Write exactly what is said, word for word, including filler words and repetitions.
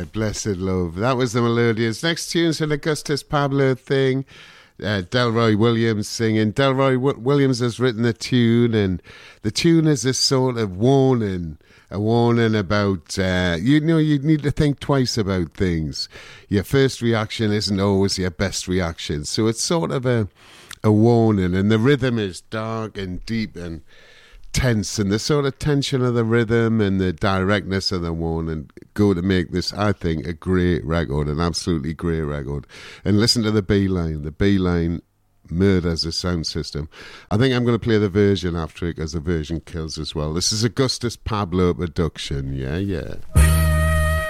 Yeah, Blessed Love. That was the Melodious. Next tune's an Augustus Pablo thing. Uh, Delroy Williams singing. Delroy w- Williams has written the tune, and the tune is a sort of warning, a warning about, uh, you know, you need to think twice about things. Your first reaction isn't always your best reaction. So it's sort of a, a warning, and the rhythm is dark and deep and tense, and the sort of tension of the rhythm and the directness of the warning go to make this, I think, a great record, an absolutely great record. And listen to the B line. The B line murders the sound system. I think I'm going to play the version after it, because the version kills as well. This is Augustus Pablo production. Yeah, yeah.